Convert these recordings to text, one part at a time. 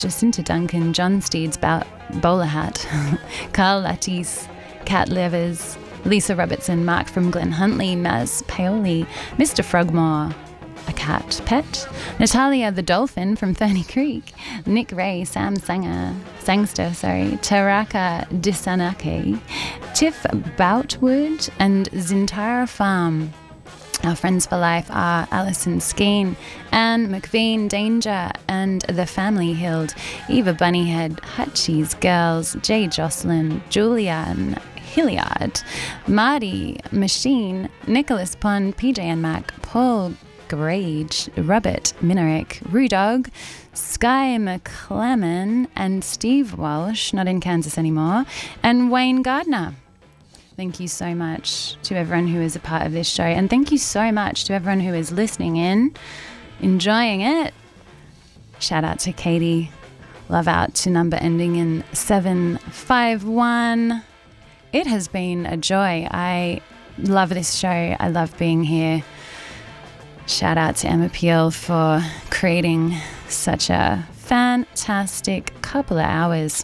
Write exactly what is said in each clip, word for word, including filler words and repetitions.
Jacinta Duncan, John Steed's Bow- Bowler Hat, Carl Lattice, Kat Levers, Lisa Robertson, Mark from Glen Huntley, Maz Paoli, Mister Frogmore, a cat pet, Natalia the Dolphin from Ferny Creek, Nick Ray, Sam Sanger, Sangster, sorry, Taraka Disanake, Tiff Boutwood, and Zintara Farm. Our friends for life are Alison Skeen, Anne McVean, Danger, and The Family Hild, Eva Bunnyhead, Hutchie's Girls, Jay Jocelyn, Julian Hilliard, Marty Machine, Nicholas Pond, P J and Mac, Paul Grage, Robert Minarek, Rudog, Sky McClellan, and Steve Walsh, not in Kansas anymore, and Wayne Gardner. Thank you so much to everyone who is a part of this show, and thank you so much to everyone who is listening in, enjoying it. Shout out to Katie. Love out to number ending in seven five one. It has been a joy. I love this show. I love being here. Shout out to Emma Peel for creating such a fantastic couple of hours.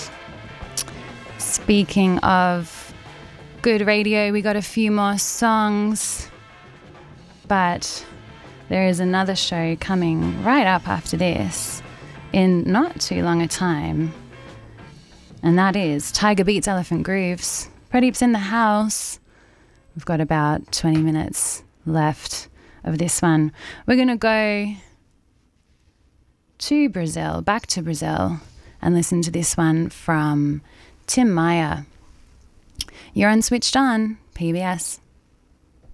Speaking of good radio, we got a few more songs, but there is another show coming right up after this in not too long a time, and that is Tiger Beats Elephant Grooves. Pradeep's in the house. We've got about twenty minutes left of this one. We're going to go to Brazil, back to Brazil, and listen to this one from Tim Meyer. You're on Switched On, P B S.